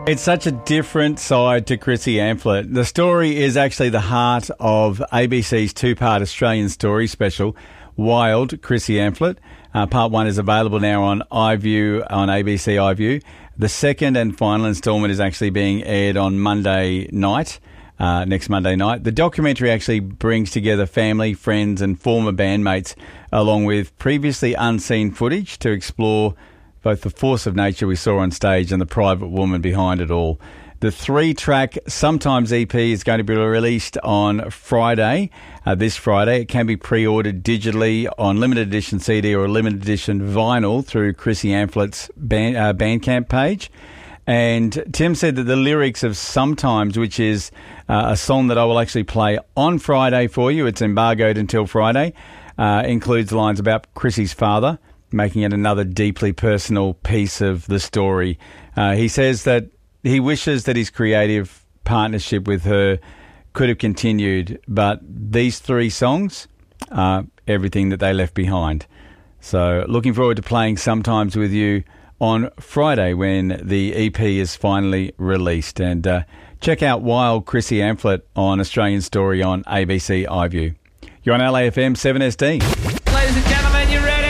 It's such a different side to Chrissy Amphlett. The story is actually the heart of ABC's two-part Australian story special, Wild, Chrissy Amphlett. Part one is available now on iView, on ABC iView. The second and final instalment is actually being aired on Monday night, next Monday night. The documentary actually brings together family, friends and former bandmates, along with previously unseen footage to explore both the force of nature we saw on stage and the private woman behind it all. The 3-track Sometimes EP is going to be released on Friday, this Friday. It can be pre-ordered digitally on limited edition CD or limited edition vinyl through Chrissy Amplett's Bandcamp page. And Tim said that the lyrics of Sometimes, which is a song that I will actually play on Friday for you, it's embargoed until Friday, includes lines about Chrissy's father, making it another deeply personal piece of the story. He says that he wishes that his creative partnership with her could have continued, but these 3 songs are everything that they left behind. So looking forward to playing Sometimes with you on Friday when the EP is finally released. And check out Wild, Chrissy Amphlett on Australian Story on ABC iView. You're on LAFM 7SD. Ladies and gentlemen, you ready?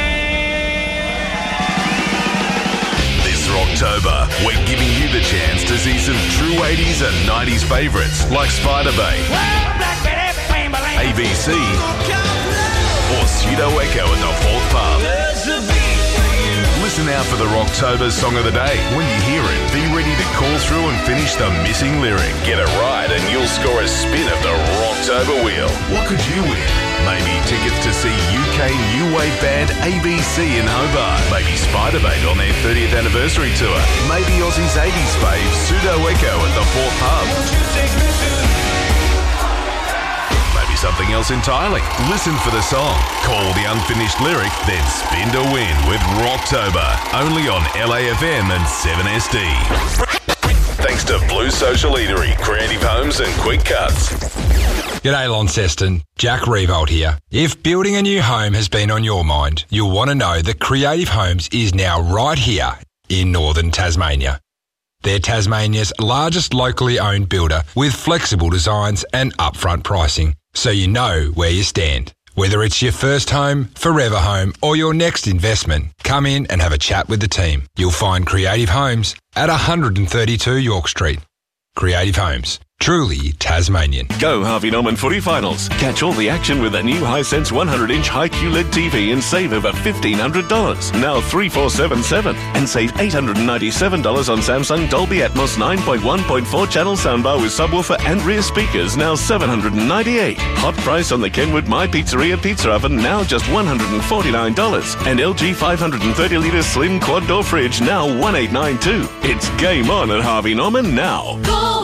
October, we're giving you the chance to see some true 80s and 90s favourites like Spider-Bay, ABC, or Pseudo Echo at the Fourth Pub. Listen out for the Rocktober Song of the Day. When you hear it, be ready to call through and finish the missing lyric. Get it right and you'll score a spin of the Rocktober wheel. What could you win? Maybe tickets to see UK new wave band ABC in Hobart. Maybe Spider-Bait on their 30th anniversary tour. Maybe Aussie's 80s fave, Pseudo Echo at the Fourth Pub. Maybe something else entirely. Listen for the song, call the unfinished lyric, then spin to win with Rocktober. Only on LAFM and 7SD. Thanks to Blue Social Eatery, Creative Homes and Quick Cuts. G'day Launceston, Jack Revolt here. If building a new home has been on your mind, you'll want to know that Creative Homes is now right here in northern Tasmania. They're Tasmania's largest locally owned builder with flexible designs and upfront pricing, so you know where you stand. Whether it's your first home, forever home or your next investment, come in and have a chat with the team. You'll find Creative Homes at 132 York Street. Creative Homes. Truly Tasmanian. Go Harvey Norman footy finals. Catch all the action with a new Hisense 100-inch high QLED TV and save over $1,500. Now 3477 and save $897 on Samsung Dolby Atmos 9.1.4 channel soundbar with subwoofer and rear speakers, now $798. Hot price on the Kenwood My Pizzeria pizza oven, now just $149. And LG 530-litre slim quad door fridge, now $1,892. It's game on at Harvey Norman now. Go!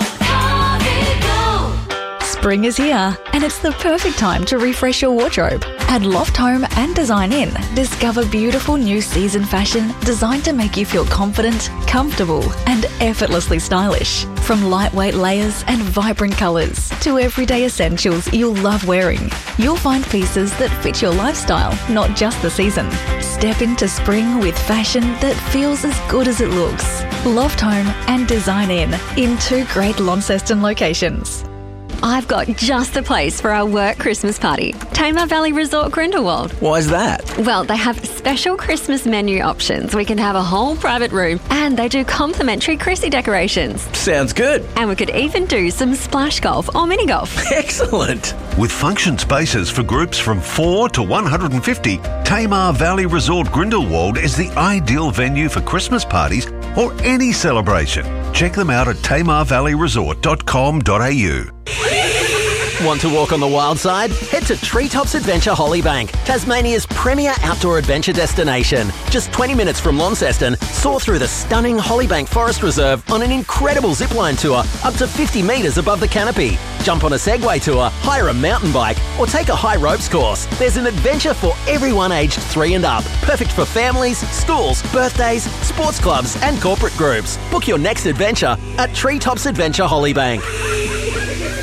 Spring is here, and it's the perfect time to refresh your wardrobe. At Loft Home and Design Inn, discover beautiful new season fashion designed to make you feel confident, comfortable, and effortlessly stylish. From lightweight layers and vibrant colours to everyday essentials you'll love wearing, you'll find pieces that fit your lifestyle, not just the season. Step into spring with fashion that feels as good as it looks. Loft Home and Design Inn in 2 great Launceston locations. I've got just the place for our work Christmas party. Tamar Valley Resort Grindelwald. Why's that? Well, they have special Christmas menu options. We can have a whole private room and they do complimentary Chrissy decorations. Sounds good. And we could even do some splash golf or mini golf. Excellent. With function spaces for groups from 4 to 150, Tamar Valley Resort Grindelwald is the ideal venue for Christmas parties or any celebration. Check them out at tamarvalleyresort.com.au. Want to walk on the wild side? Head to Treetops Adventure Hollybank, Tasmania's premier outdoor adventure destination. Just 20 minutes from Launceston, soar through the stunning Hollybank Forest Reserve on an incredible zipline tour up to 50 metres above the canopy. Jump on a Segway tour, hire a mountain bike, or take a high ropes course. There's an adventure for everyone aged 3 and up. Perfect for families, schools, birthdays, sports clubs, and corporate groups. Book your next adventure at Treetops Adventure Hollybank.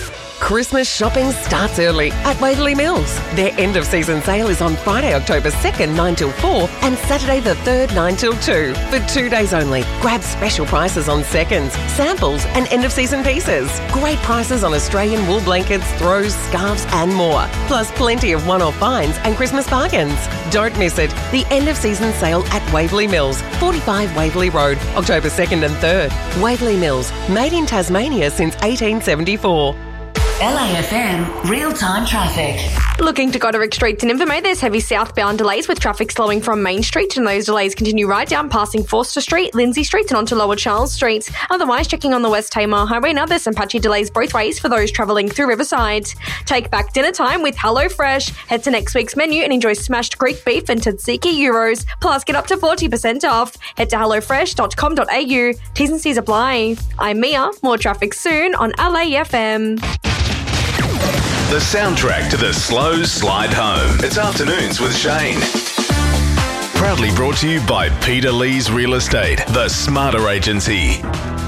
Christmas shopping starts early at Waverley Mills. Their end-of-season sale is on Friday, October 2nd, 9 till 4 and Saturday the 3rd, 9 till 2. For 2 days only, grab special prices on seconds, samples and end-of-season pieces. Great prices on Australian wool blankets, throws, scarves and more. Plus plenty of one-off finds and Christmas bargains. Don't miss it. The end-of-season sale at Waverley Mills, 45 Waverley Road, October 2nd and 3rd. Waverley Mills, made in Tasmania since 1874. LAFM real-time traffic. Looking to Goderic Street to Invermay, there's heavy southbound delays with traffic slowing from Main Street, and those delays continue right down passing Forster Street, Lindsay Street and onto Lower Charles Street. Otherwise, checking on the West Tamar Highway now, there's some patchy delays both ways for those travelling through Riverside. Take back dinner time with HelloFresh. Head to next week's menu and enjoy smashed Greek beef and tzatziki gyros. Plus, get up to 40% off. Head to hellofresh.com.au. T's and C's apply. I'm Mia. More traffic soon on LAFM. The soundtrack to the slow slide home. It's Afternoons with Shane. Proudly brought to you by Peter Lee's Real Estate, the Smarter Agency.